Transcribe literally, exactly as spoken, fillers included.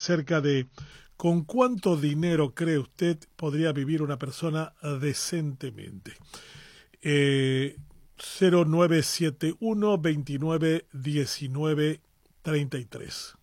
acerca de con cuánto dinero cree usted podría vivir una persona decentemente. Eh, cero nueve siete uno, veintinueve, diecinueve, treinta y tres.